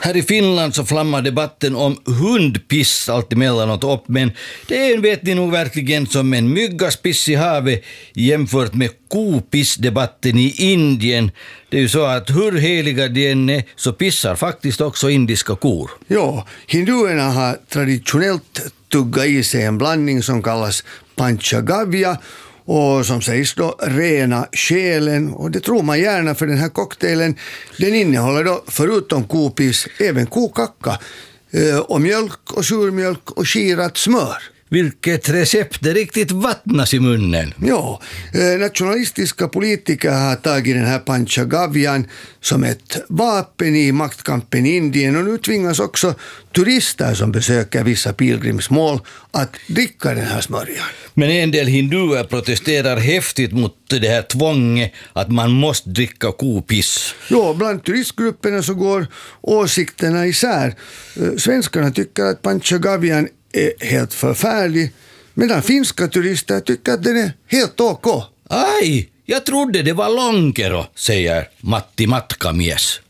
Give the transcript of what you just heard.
Här i Finland så flammar debatten om hundpiss alltemellanåt upp, men det är, vet ni nog verkligen, som en myggas piss i havet jämfört med kopissdebatten i Indien. Det är ju så att hur heliga de än är så pissar faktiskt också indiska kor. Ja, hinduerna har traditionellt tuggat i sig en blandning som kallas panchagavya och som sägs då rena själen, och det tror man gärna, för den här cocktailen den innehåller då förutom kopiss även kokacka och mjölk och surmjölk och skirat smör. Vilket recept, det riktigt vattnas i munnen. Ja, nationalistiska politiker har tagit den här panchagavyan som ett vapen i maktkampen i Indien, och nu tvingas också turister som besöker vissa pilgrimsmål att dricka den här smörjan. Men en del hinduer protesterar häftigt mot det här tvånget att man måste dricka kopiss. Ja, bland turistgrupperna så går åsikterna isär. Svenskarna tycker att panchagavyan är helt förfärlig, medan finska turister tycker att den är helt ok. Aj, jag trodde det var lonkero, säger Matti Matkamies.